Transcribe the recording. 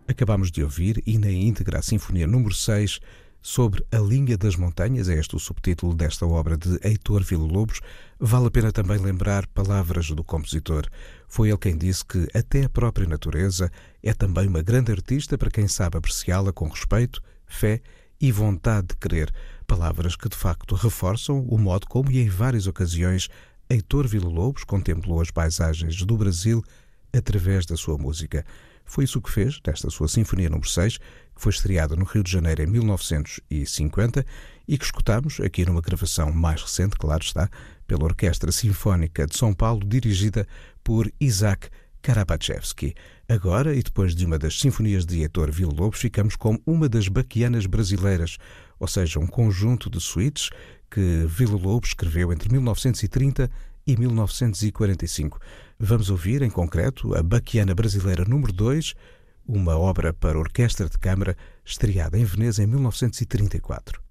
Acabámos de ouvir, e na íntegra, a Sinfonia número 6, sobre a Linha das Montanhas, é este o subtítulo desta obra de Heitor Villa-Lobos. Vale a pena também lembrar palavras do compositor. Foi ele quem disse que até a própria natureza é também uma grande artista para quem sabe apreciá-la com respeito, fé e vontade de querer. Palavras que de facto reforçam o modo como, e em várias ocasiões, Heitor Villa-Lobos contemplou as paisagens do Brasil através da sua música. Foi isso que fez desta sua Sinfonia número 6, que foi estreada no Rio de Janeiro em 1950 e que escutamos aqui numa gravação mais recente, claro está, pela Orquestra Sinfónica de São Paulo, dirigida por Isaac Karabachevsky. Agora, e depois de uma das sinfonias de Heitor Villa-Lobos, ficamos com uma das baquianas brasileiras, ou seja, um conjunto de suítes que Villa-Lobos escreveu entre 1930 e 1945. Vamos ouvir, em concreto, a Baquiana Brasileira número 2, uma obra para orquestra de câmara estreada em Veneza em 1934.